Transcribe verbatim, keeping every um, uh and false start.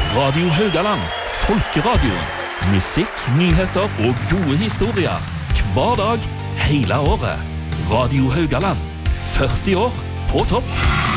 Radio Haugaland, Folkeradioen. Musikk, nyheter og gode historier. Hver dag, hele året. Radio Haugaland. førti år på topp.